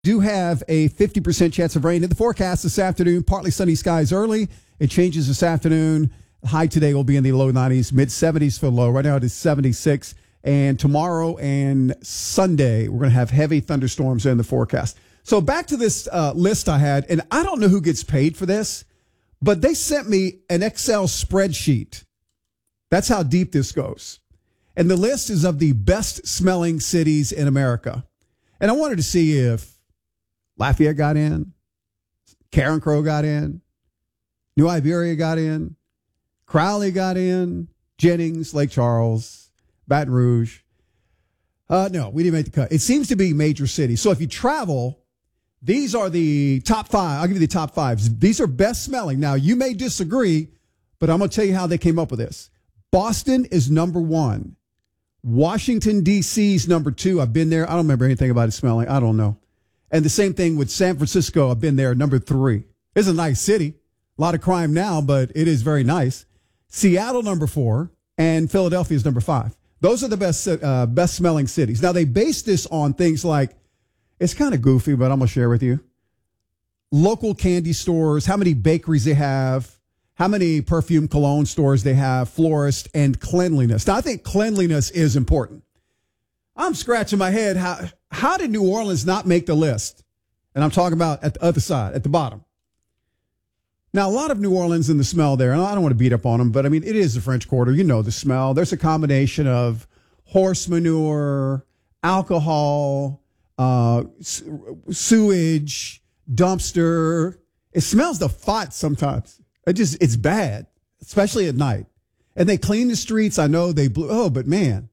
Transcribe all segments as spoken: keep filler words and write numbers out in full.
Do have a fifty percent chance of rain in the forecast this afternoon. Partly sunny skies early. It changes this afternoon. High today will be in the low nineties, mid seventies for low. Right now it is seventy-six. And tomorrow and Sunday, we're going to have heavy thunderstorms in the forecast. So back to this uh, list I had, and I don't know who gets paid for this, but they sent me an Excel spreadsheet. That's how deep this goes. And the list is of the best smelling cities in America. And I wanted to see if Lafayette got in, Karen Crow got in, New Iberia got in, Crowley got in, Jennings, Lake Charles, Baton Rouge. Uh, no, we didn't make the cut. It seems to be major cities. So if you travel, these are the top five. I'll give you the top five. These are best smelling. Now, you may disagree, but I'm going to tell you how they came up with this. Boston is number one. Washington, D C is number two. I've been there. I don't remember anything about it smelling. I don't know. And the same thing with San Francisco. I've been there, number three. It's a nice city. A lot of crime now, but it is very nice. Seattle, number four, and Philadelphia is number five. Those are the best uh, best smelling cities. Now, they base this on things like, it's kind of goofy, but I'm going to share with you. Local candy stores, how many bakeries they have, how many perfume cologne stores they have, florists, and cleanliness. Now, I think cleanliness is important. I'm scratching my head. How, how did New Orleans not make the list? And I'm talking about at the other side, at the bottom. Now, a lot of New Orleans and the smell there, and I don't want to beat up on them, but I mean, it is the French Quarter. You know the smell. There's a combination of horse manure, alcohol, uh, sewage, dumpster. It smells the fart sometimes. It just, it's bad, especially at night. And they clean the streets. I know they blew, oh, but man,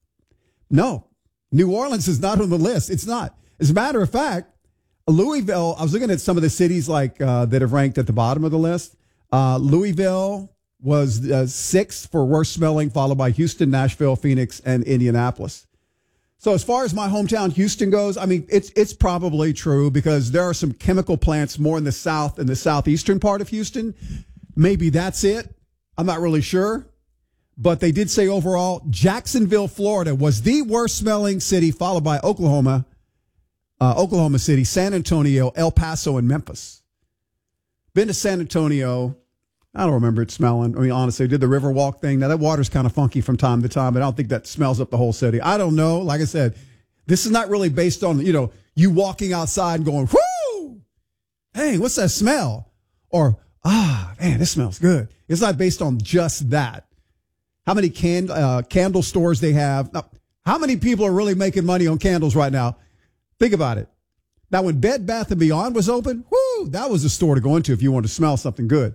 no. New Orleans is not on the list. It's not. As a matter of fact, Louisville, I was looking at some of the cities like uh, that have ranked at the bottom of the list. Uh, Louisville was uh, sixth for worst smelling, followed by Houston, Nashville, Phoenix, and Indianapolis. So as far as my hometown, Houston, goes, I mean, it's it's probably true because there are some chemical plants more in the south and the southeastern part of Houston. Maybe that's it. I'm not really sure. But they did say overall, Jacksonville, Florida was the worst smelling city, followed by Oklahoma, uh, Oklahoma City, San Antonio, El Paso, and Memphis. Been to San Antonio. I don't remember it smelling. I mean, honestly, did the Riverwalk thing. Now, that water's kind of funky from time to time, but I don't think that smells up the whole city. I don't know. Like I said, this is not really based on, you know, you walking outside and going, whoo, hey, what's that smell? Or, ah, man, this smells good. It's not based on just that. How many can, uh, candle stores they have. Now, how many people are really making money on candles right now? Think about it. Now, when Bed Bath and Beyond was open, whoo, that was a store to go into if you wanted to smell something good.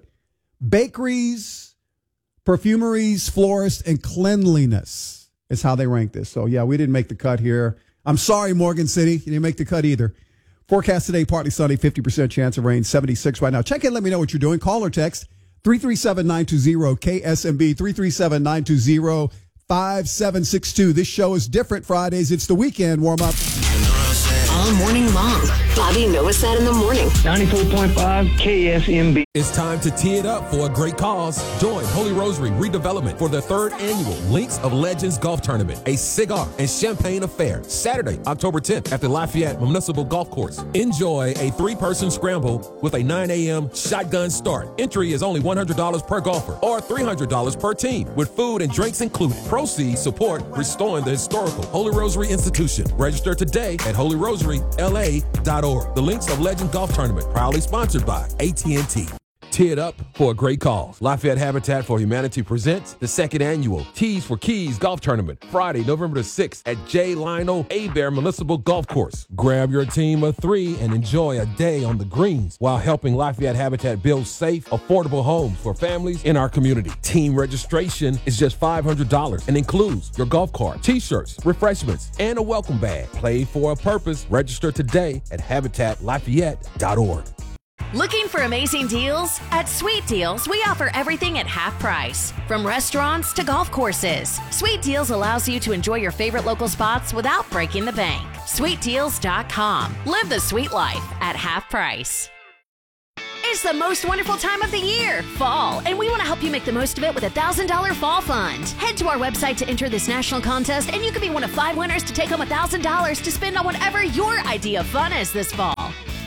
Bakeries, perfumeries, florists, and cleanliness is how they rank this. So, yeah, we didn't make the cut here. I'm sorry, Morgan City. You didn't make the cut either. Forecast today, partly sunny, fifty percent chance of rain, seventy-six right now. Check in, let me know what you're doing. Call or text three three seven, nine two zero, K S M B, three three seven, nine two zero, five seven six two. This show is different Fridays. It's the weekend warm-up. All morning long. Bobby Novosad in the morning. ninety-four point five K S M B. It's time to tee it up for a great cause. Join Holy Rosary Redevelopment for the third annual Links of Legends Golf Tournament, a cigar and champagne affair, Saturday, October tenth at the Lafayette Municipal Golf Course. Enjoy a three-person scramble with a nine a.m. shotgun start. Entry is only one hundred dollars per golfer or three hundred dollars per team with food and drinks included. Proceeds support restoring the historical Holy Rosary Institution. Register today at holy rosary l a dot org. The Links of Legends Golf Tournament, proudly sponsored by A T and T. Tee it up for a great cause. Lafayette Habitat for Humanity presents the second annual Tees for Keys Golf Tournament, Friday, November the sixth at J. Lionel Hebert Municipal Golf Course. Grab your team of three and enjoy a day on the greens while helping Lafayette Habitat build safe, affordable homes for families in our community. Team registration is just five hundred dollars and includes your golf cart, t-shirts, refreshments, and a welcome bag. Play for a purpose. Register today at habitat lafayette dot org. Looking for amazing deals? At Sweet Deals, we offer everything at half price. From restaurants to golf courses, Sweet Deals allows you to enjoy your favorite local spots without breaking the bank. sweet deals dot com. Live the sweet life at half price. is the most wonderful time of the year, fall, and we want to help you make the most of it with a one thousand dollars Fall Fund. Head to our website to enter this national contest, and you could be one of five winners to take home one thousand dollars to spend on whatever your idea of fun is this fall.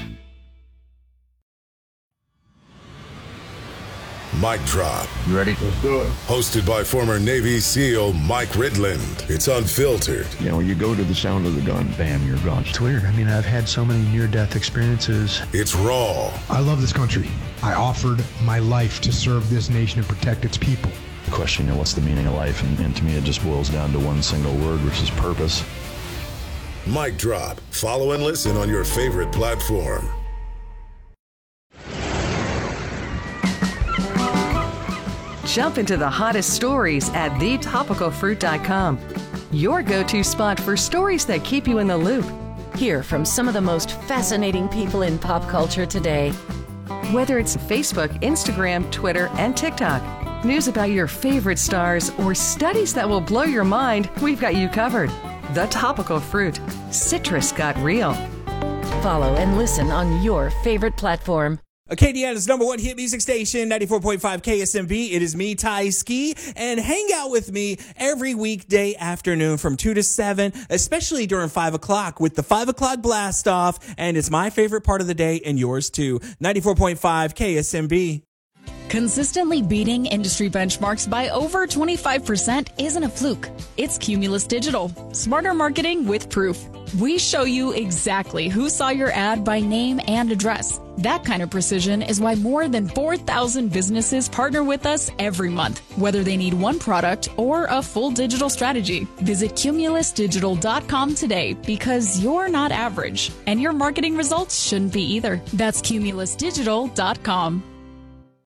Mic Drop. You ready? Let's do it. Hosted by former Navy SEAL Mike Ridland. It's unfiltered. You know, you go to the sound of the gun, bam, you're gone. It's weird. I mean, I've had so many near-death experiences. It's raw. I love this country. I offered my life to serve this nation and protect its people. The question, you know, what's the meaning of life? And, and to me, it just boils down to one single word, which is purpose. Mic Drop. Follow and listen on your favorite platform. Jump into the hottest stories at the topical fruit dot com. Your go-to spot for stories that keep you in the loop. Hear from some of the most fascinating people in pop culture today. Whether it's Facebook, Instagram, Twitter, and TikTok, news about your favorite stars, or studies that will blow your mind, we've got you covered. The Topical Fruit. Citrus got real. Follow and listen on your favorite platform. Acadiana's number one hit music station, ninety-four point five K S M B. It is me, Ty Ski, and hang out with me every weekday afternoon from two to seven, especially during five o'clock with the five o'clock blast off. And it's my favorite part of the day and yours too. ninety-four point five K S M B. Consistently beating industry benchmarks by over twenty-five percent isn't a fluke. It's Cumulus Digital. Smarter marketing with proof. We show you exactly who saw your ad by name and address. That kind of precision is why more than four thousand businesses partner with us every month, whether they need one product or a full digital strategy. Visit cumulus digital dot com today because you're not average, and your marketing results shouldn't be either. That's cumulus digital dot com.